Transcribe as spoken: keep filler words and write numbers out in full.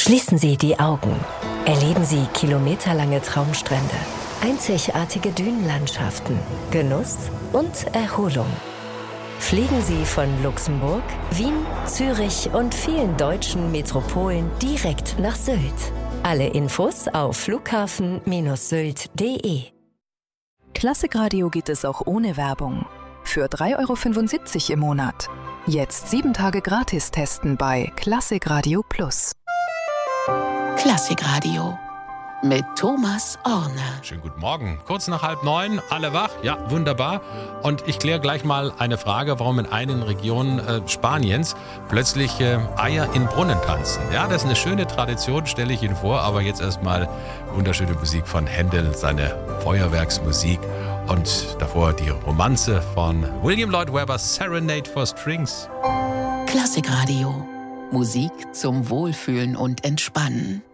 Schließen Sie die Augen. Erleben Sie kilometerlange Traumstrände, einzigartige Dünenlandschaften, Genuss und Erholung. Fliegen Sie von Luxemburg, Wien, Zürich und vielen deutschen Metropolen direkt nach Sylt. Alle Infos auf flughafen Bindestrich sylt punkt de. Klassikradio geht es auch ohne Werbung. Für drei Euro fünfundsiebzig im Monat. Jetzt sieben Tage gratis testen bei Klassikradio Plus. Klassikradio mit Thomas Orne. Schönen guten Morgen. Kurz nach halb neun, alle wach? Ja, wunderbar. Und ich kläre gleich mal eine Frage, warum in einigen Regionen äh, Spaniens plötzlich äh, Eier in Brunnen tanzen. Ja, das ist eine schöne Tradition, stelle ich Ihnen vor. Aber jetzt erstmal wunderschöne Musik von Händel, seine Feuerwerksmusik. Und davor die Romanze von William Lloyd Webber, Serenade for Strings. Klassikradio. Musik zum Wohlfühlen und Entspannen.